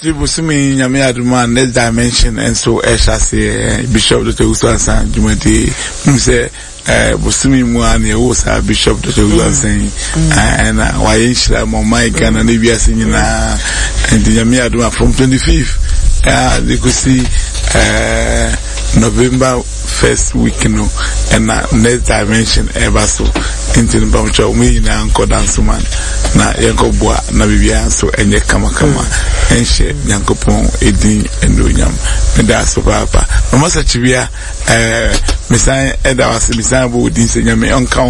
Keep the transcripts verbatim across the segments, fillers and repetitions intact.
Busumi Nyame Aduma next dimension and so Eshase Bishop Doctor Usansan Jumati say Busumi Muani Osa Bishop Doctor Usansan and why Ishla Mama Ghana Nibia Singina and the Nyame Aduma from twenty-fifth. Uh, you could see uh, November first week, you know, and uh, next dimension ever so into the Bamcho, me and Uncle Dance Man, na Yanko Boa, Nabibia, so and ye kama kama, and she Yanko Pong, Edin, and Dunyam, and that's so papa. Mama Chivia, uh, Messiah Edawas, Messiah Woodin, Senyame, Uncle,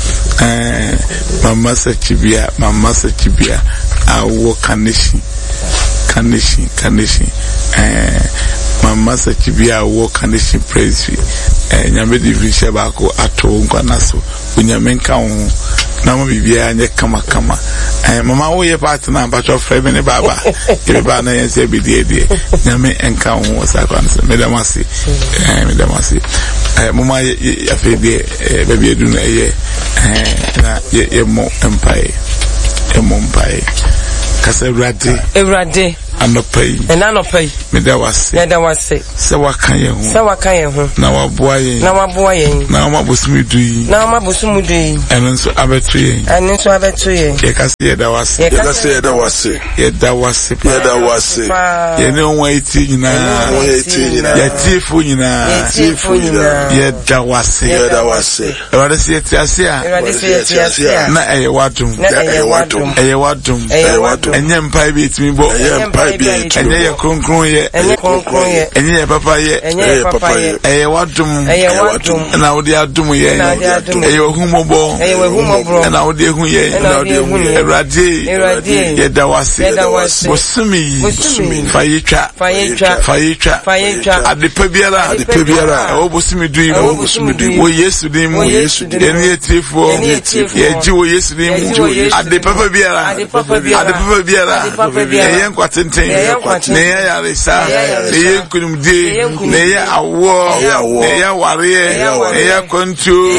uh, Mama Chivia, Mama Chivia, I walk Kanishi, Kanishi, Kanishi, uh, Mama Chivia, walk Kanishi, praise you. Nyame divisha bako ato nkanaso unyamenka ho na mo bibia nye kama kama eh mama wo ye partner bacho frame ne baba e ba na yense bidie die nyame enka ho sakwanse medamasi eh medamasi eh mama ya fedie eh baby edu na ye eh na ye ye mo empire e mo empire kasa Ewrade Ewrade anopai and anopai medawase medawase se waka ye ho se waka ye ho na waboa ye na waboa ye na mabosumi dui na mabosumi dui eno nso abetu ye eno nso abetu ye ye kase ye dawase ye kase ye dawase ye dawase ye dawase ye ne onwa iti nyina onwa iti nyina ye tifu nyina ye tifu nyina ye dawase ye dawase Ewrade se tiase a Ewrade se tiase a na eye wadum na eye wadum eye wadum eye wadum enye mpai bi etimi bo enye mpai bi enye ye kronkron ye enye kronkron ye enye ye papa ye enye papa ye eye wadum eye wadum na wodi adum ye eye ohumobo eye ohumobo na wodi ehun ye na wodi ehun ye Ewrade Ewrade ye dawase ye dawase bosumi bosumi fayitwa fayitwa fayitwa fayitwa adepa biara adepa biara o bosumi dui o bosumi dui wo Yesu din mu Yesu din ye ne tifo ye ji wo Yesu din mu adepa biara adepa biara adepa biara ye nkwatenten ne ye yaresa ne ye nkunumde ne ye awo ne ye ware ne ye kontu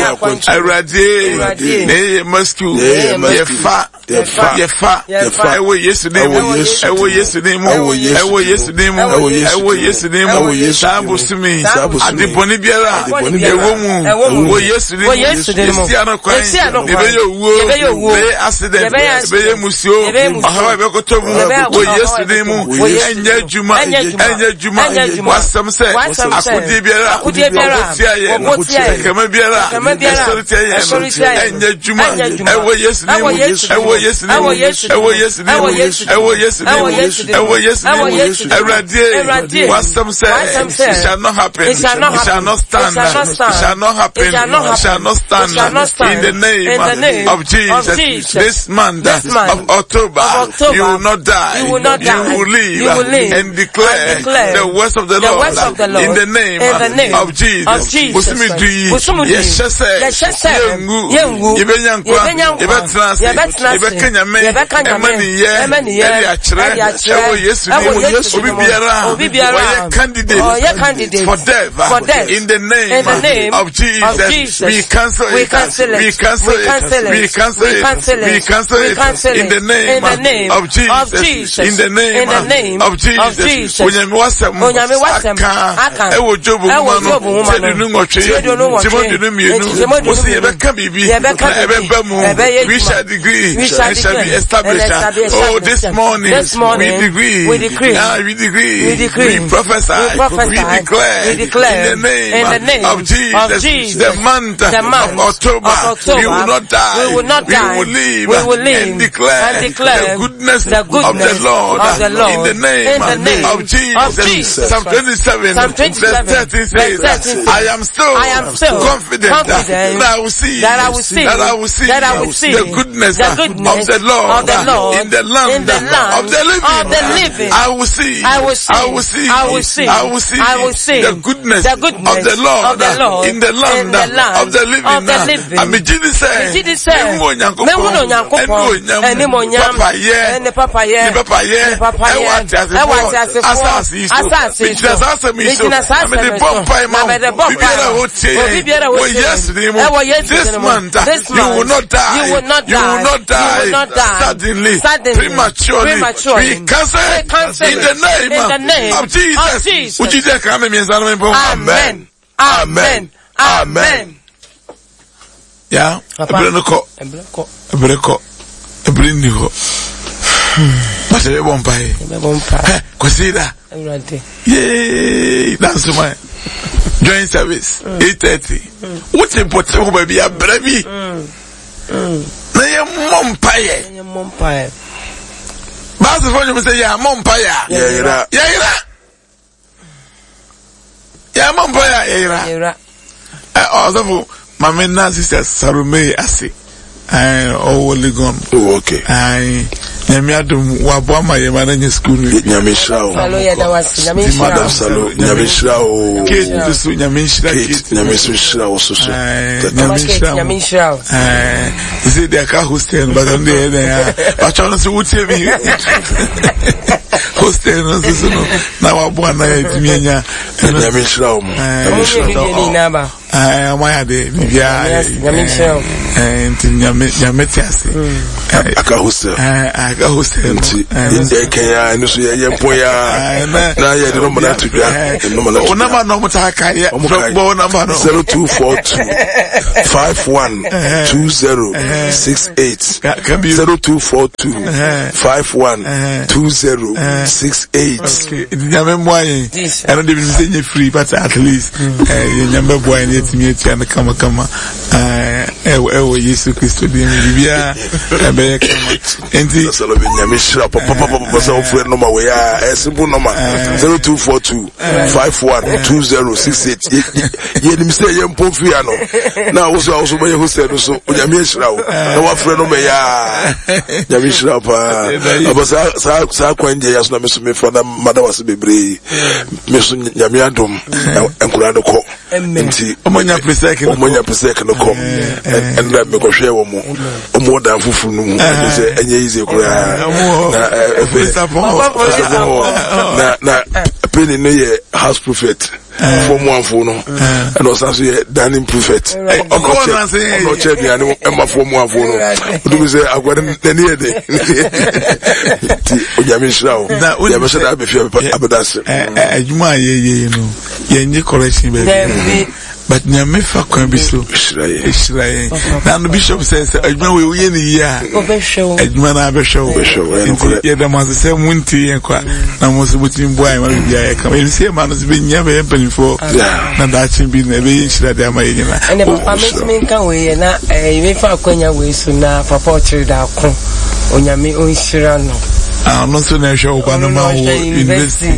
Ewrade ne ye masku ye fa ye fa ye fa ewo Yesu din mu ewo Yesu din mu ewo Yesu din mu ewo Yesu din mu sabosumi adeboni biara ewo mu wo Yesu din mu esi anokwan ebe yo wo be accident ebe ye musio ahawa be kotomu wo Yesu din mu enye juma enye juma wasam se akudi biara obotia ye kama biara esorite ye enye juma ewo Yesu din mu ewo Yesu din mu ewo Yesu din mu ewo Yesu din mu ewo Yesu din mu Ewrade wasam se it shall not happen it shall not stand it shall not happen it shall not stand in the name of Jesus this month of October you will not die you will live and declare the words of the Lord in the name of Jesus busumi dui yeshese yengu yebenyankwa yebetrans yebekanyame emaniye eri achire ewo Yesu ni obi biara oye candidate for death in the name of Jesus we cancel it we cancel it we cancel it we cancel it we cancel it in the name of Jesus in the name of Jesus unyame wasem aka ewo jobu mano sedunu ngotwe timodunu mienu osi yebeka bibi ebeba mu we shall decree we shall be established oh this morning we decree we decree we decree we prophesy we declare in the name of Jesus the month of October we will not die we will live and declare the goodness of the Lord in the name of Jesus. Psalm twenty-seven verse thirteen says I am still confident that I will see that I will see the goodness of the Lord in the land of the living. I will see I will see I will see I will see I will see the goodness of the Lord in the land of the living. I mean Jesus said Papa ye, Papa ye, Papa I want to say, I want to say, asasi, asasi, asasi, asasi, the bomb pie, the bomb pie. Yesterday, this month, you will not die. You will not die. You will not die. You will not die. Suddenly, suddenly, prematurely, prematurely. We cancel in the name, in the name of Jesus. Of Jesus. Would you just come and say amen? Amen. Amen. Yeah. Ebreko. Ebreko. Ebreko. Ebriniho. But they won't buy. They won't buy. Consider. Yay! That's my joint service. Eight thirty. What's important, baby? A baby. They are mumpire. They are mumpire. That's the phone you say, yeah, mumpire. Yeah, yeah, yeah. Yeah, mumpire. Yeah, yeah. Also, my main sister Sarume Asi. I already gone. Oh, okay. I Nyamiadum Wabama Yamana school. Nyamishao. Madam Salo. Nyamishao. Kate Bisu Nyamishra. Kate Nyamishra also. Nyamishra. I say they are car hostel, but on the other, but I want to tell me. Hostel, now I'm one night. Nyamishra. Nyamishra. I am why they Nyamishra. And Nyametias. I can hostel. I can hostel. In the Kenya, and so you poya. Now you don't know to get no number no more. Zero two four two five one two zero six eight. Zero two four two five one two zero six eight. I don't even say you free, but at least you remember boy and yet me and come come. Uh, Jesus Christ, Bibia, and the Nyamishra, Papa, Papa, friend, no more. We are a simple number zero two four two five one two zero six eight. Yet, him say, young Pofiano. Now, also, also, my who said so, Nyamishra, our friend, no may Nyamishra, Abasa, Saquendia, as Miss me for the mother was a baby, Miss Nyamiadum, and Kurano, and the Omonia Pesek, Omonia Pesek, no come. And let me go share one more. More than Fufu, and easy cry. Now, a penny near house prophet from one phone, and also a dining prophet. I'm not checking Emma from one phone. Do we say I've got the near day? Yamisha, never said I'll be fair, but Abadas. You might, you know, you're correction, baby. But Nyamefa can be so. Israel. Now the bishop says, I know we win a year. Edman Abeshow. Yet there must say Munti and Qua. Now was within boy. I come and say, man has been never happened before. And that's been a village that they are making. And the permission can we and I may Quenya way soon now for portrait out. Onyami Unshirano. I'm not so sure about university.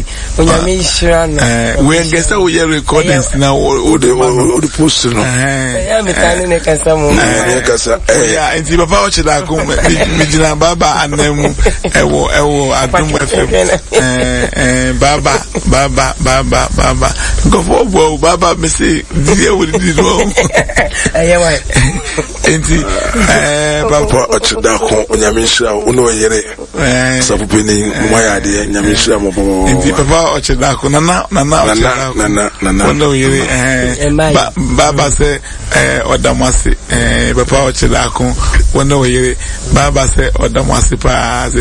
We guess that we are recording now. All the posts. I'm a Casamo. Yeah, and the Papa Chilakum, Mijina Baba, and then Ewo, Ewo, Adam F. Baba, Baba, Baba, Baba. Go for Baba, Missy, dear with this one. And the Papa Chidako, Yamisha, Uno Yere. Sapupini Mwayadi Nyamishra Mobo. Inti Papa Ochedako Nana Nana Nana Nana Wanda Yiri Baba se Odamasi Papa Ochedako Wanda Yiri Baba se Odamasi pa